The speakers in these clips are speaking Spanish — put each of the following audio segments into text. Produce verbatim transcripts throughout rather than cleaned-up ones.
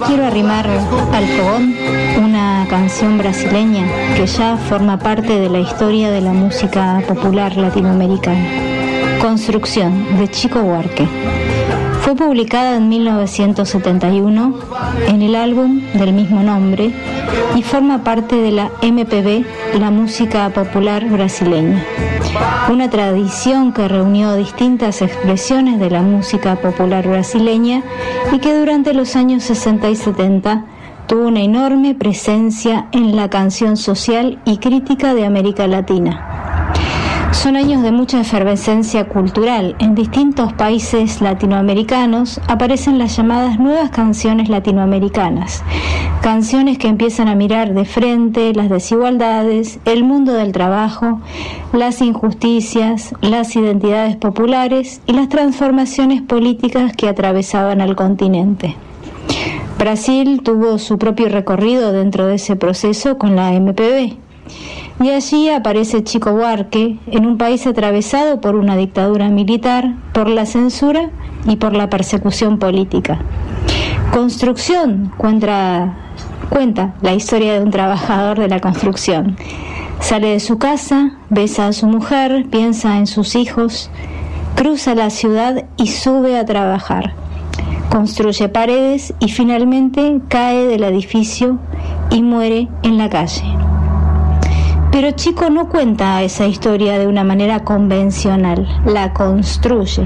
quiero arrimar al fogón una canción brasileña que ya forma parte de la historia de la música popular latinoamericana. Construcción, de Chico Buarque. Fue publicada en mil novecientos setenta y uno en el álbum del mismo nombre y forma parte de la M P B, la música popular brasileña, una tradición que reunió distintas expresiones de la música popular brasileña y que durante los años sesenta y setenta tuvo una enorme presencia en la canción social y crítica de América Latina. Son años de mucha efervescencia cultural. En distintos países latinoamericanos aparecen las llamadas nuevas canciones latinoamericanas, canciones que empiezan a mirar de frente las desigualdades, el mundo del trabajo, las injusticias, las identidades populares y las transformaciones políticas que atravesaban al continente. Brasil tuvo su propio recorrido dentro de ese proceso con la M P B. Y allí aparece Chico Buarque en un país atravesado por una dictadura militar, por la censura y por la persecución política. Construcción cuenta, cuenta la historia de un trabajador de la construcción. Sale de su casa, besa a su mujer, piensa en sus hijos, cruza la ciudad y sube a trabajar. Construye paredes y finalmente cae del edificio y muere en la calle. Pero Chico no cuenta esa historia de una manera convencional, la construye.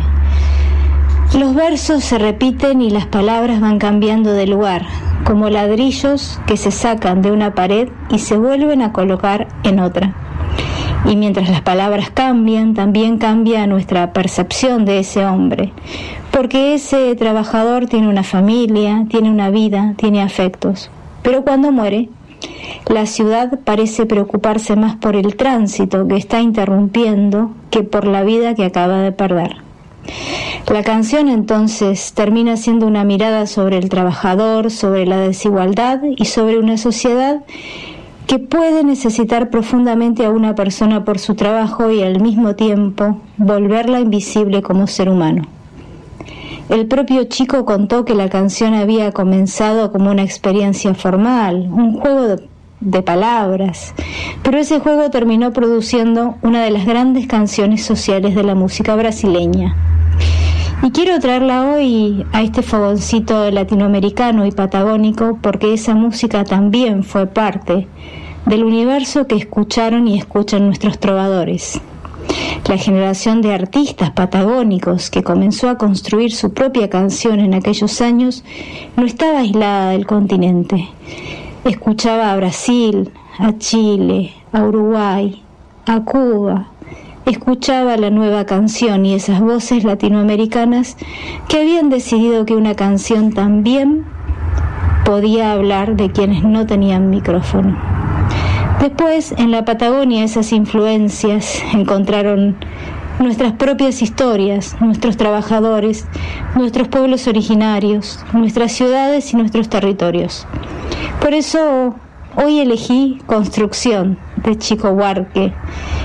Los versos se repiten y las palabras van cambiando de lugar, como ladrillos que se sacan de una pared y se vuelven a colocar en otra. Y mientras las palabras cambian, también cambia nuestra percepción de ese hombre, porque ese trabajador tiene una familia, tiene una vida, tiene afectos. Pero cuando muere, la ciudad parece preocuparse más por el tránsito que está interrumpiendo que por la vida que acaba de perder. La canción entonces termina siendo una mirada sobre el trabajador, sobre la desigualdad y sobre una sociedad que puede necesitar profundamente a una persona por su trabajo y al mismo tiempo volverla invisible como ser humano. El propio Chico contó que la canción había comenzado como una experiencia formal, un juego de, de palabras, pero ese juego terminó produciendo una de las grandes canciones sociales de la música brasileña. Y quiero traerla hoy a este fogoncito latinoamericano y patagónico porque esa música también fue parte del universo que escucharon y escuchan nuestros trovadores. La generación de artistas patagónicos que comenzó a construir su propia canción en aquellos años no estaba aislada del continente. Escuchaba a Brasil, a Chile, a Uruguay, a Cuba. Escuchaba la nueva canción y esas voces latinoamericanas que habían decidido que una canción también podía hablar de quienes no tenían micrófono. Después, en la Patagonia, esas influencias encontraron nuestras propias historias, nuestros trabajadores, nuestros pueblos originarios, nuestras ciudades y nuestros territorios. Por eso, hoy elegí Construcción, de Chico Buarque,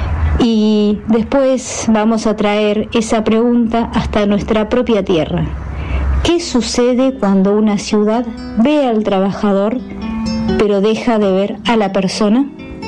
y después vamos a traer esa pregunta hasta nuestra propia tierra. ¿Qué sucede cuando una ciudad ve al trabajador, pero deja de ver a la persona?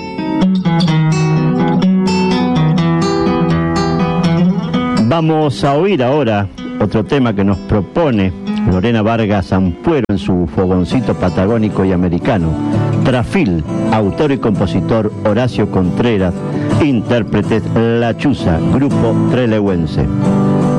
Vamos a oír ahora otro tema que nos propone Lorena Vargas Ampuero en su fogoncito patagónico y americano. Trafil, autor y compositor Horacio Contreras, intérpretes La Chuza, grupo trelewense.